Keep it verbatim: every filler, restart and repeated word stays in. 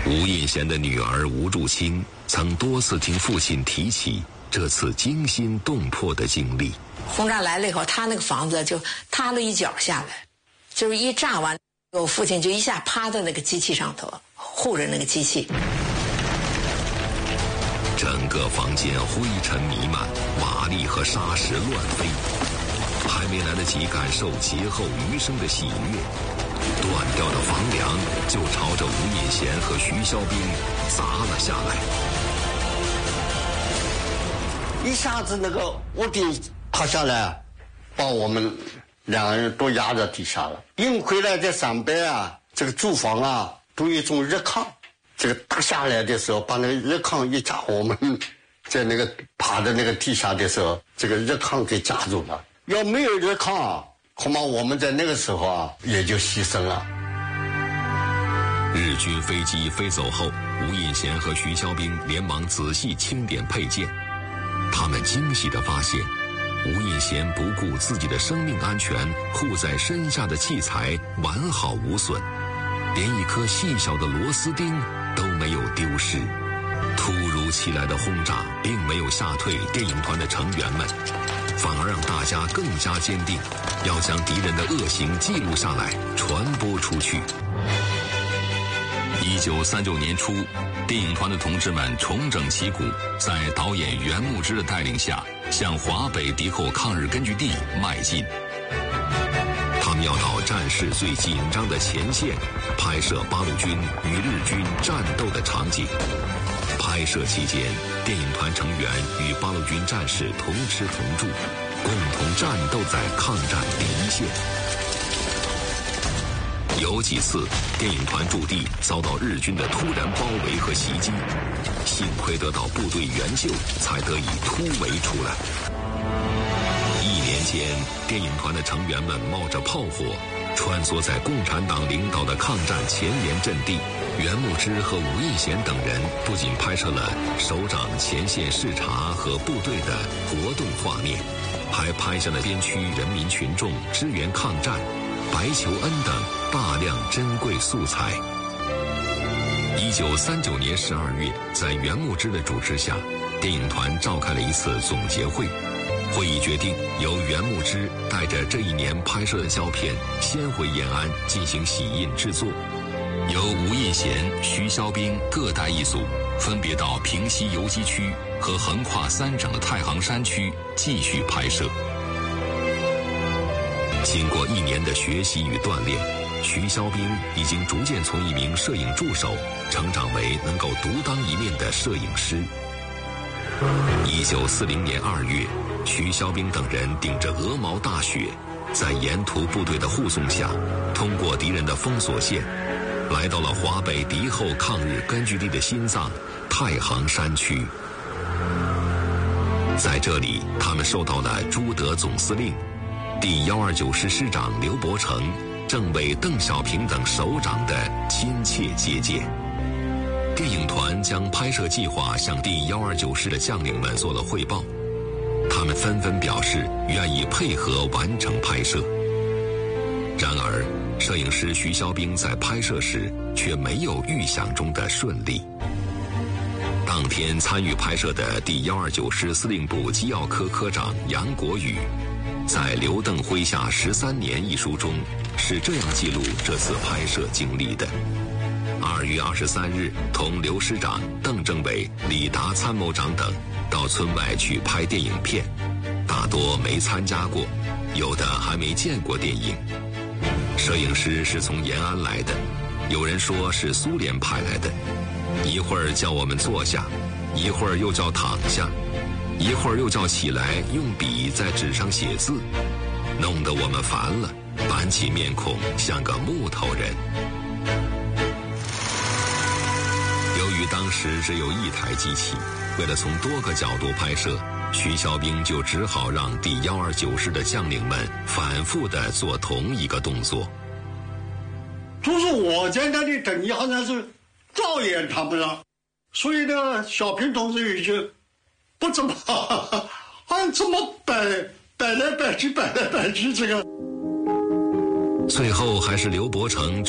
吴印贤的女儿吴祝清曾多次听父亲提起这次惊心动魄的经历。 轰炸来了以后，他那个房子就塌了一角下来，就是一炸完，我父亲就一下趴在那个机器上头，护着那个机器。 整个房间灰尘弥漫，瓦砾和沙石乱飞，还没来得及感受劫后余生的喜悦，断掉的房梁就朝着吴印贤和徐肖兵砸了下来。 一下子那个屋顶塌下来，把我们两个人都压在地下了。运回来的上边啊，这个住房啊，都有一种热炕。这个打下来的时候，把那个热炕一夹，我们在那个趴在那个地下的时候，这个热炕给夹住了。要没有热炕啊，恐怕我们在那个时候啊也就牺牲了。 日军飞机飞走后，吴印贤和徐肖兵连忙仔细清点配件，他们惊喜地发现，吴印贤不顾自己的生命安全，护在身下的器材完好无损，连一颗细小的螺丝钉都没有丢失。突如其来的轰炸并没有吓退电影团的成员们，反而让大家更加坚定，要将敌人的恶行记录下来，传播出去。一九三九年初，电影团的同志们重整旗鼓，在导演袁牧之的带领下，向华北敌后抗日根据地迈进。他们要到战事最紧张的前线，拍摄八路军与日军战斗的场景。拍摄期间，电影团成员与八路军战士同吃同住，共同战斗在抗战第一线。有几次，电影团驻地遭到日军的突然包围和袭击，幸亏得到部队援救，才得以突围出来。一年间，电影团的成员们冒着炮火，穿梭在共产党领导的抗战前沿阵地。袁牧之和吴印贤等人不仅拍摄了首长前线视察和部队的活动画面，还拍下了边区人民群众支援抗战、白求恩等大量珍贵素材。一九三九年十二月，在袁牧之的主持下，电影团召开了一次总结会。会议决定由袁牧之带着这一年拍摄的胶片先回延安进行洗印制作，由吴印贤、徐肖兵各带一组，分别到平西游击区和横跨三省的太行山区继续拍摄。经过一年的学习与锻炼，徐肖兵已经逐渐从一名摄影助手成长为能够独当一面的摄影师。一九四零年二月，徐肖兵等人顶着鹅毛大雪，在沿途部队的护送下，通过敌人的封锁线，来到了华北敌后抗日根据地的心脏太行山区。在这里，他们受到了朱德总司令、第一二九师师长刘伯承、政委邓小平等首长的亲切接见。电影团将拍摄计划向第一二九师的将领们做了汇报，他们纷纷表示愿意配合完成拍摄。然而，摄影师徐肖兵在拍摄时却没有预想中的顺利。当天参与拍摄的第一二九师司令部机要科科长杨国宇，在《刘邓麾下十三年》一书中是这样记录这次拍摄经历的：二月二十三日，同刘师长、邓政委、李达参谋长等到村外去拍电影片，大多没参加过，有的还没见过电影。摄影师是从延安来的，有人说是苏联派来的，一会儿叫我们坐下，一会儿又叫躺下，一会儿又叫起来用笔在纸上写字，弄得我们烦了，板起面孔像个木头人。由于当时只有一台机器，为了从多个角度拍摄，徐肖兵就只好让第一二九师的将领们反复地做同一个动作。 就是我在那里等于好像是照演他们了，所以呢，小平同志也就不怎么好像这么摆摆来摆去摆来摆去这个。 最后还是刘伯承